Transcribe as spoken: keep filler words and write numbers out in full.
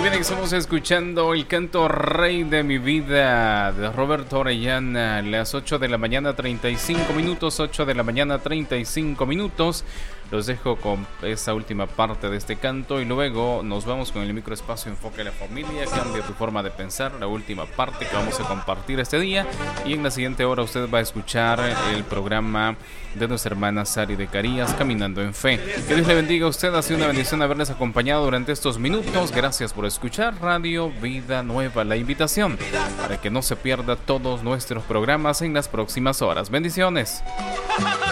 Bien, estamos escuchando el canto Rey de mi vida de Roberto Orellana, las ocho de la mañana treinta y cinco minutos, ocho de la mañana treinta y cinco minutos. Los dejo con esa última parte de este canto y luego nos vamos con el microespacio Enfoque a la Familia, Cambia tu forma de pensar, la última parte que vamos a compartir este día. Y en la siguiente hora usted va a escuchar el programa de nuestra hermana Sari de Carías, Caminando en Fe. Que Dios le bendiga a usted, ha sido una bendición haberles acompañado durante estos minutos. Gracias por escuchar Radio Vida Nueva, la invitación para que no se pierda todos nuestros programas en las próximas horas. Bendiciones.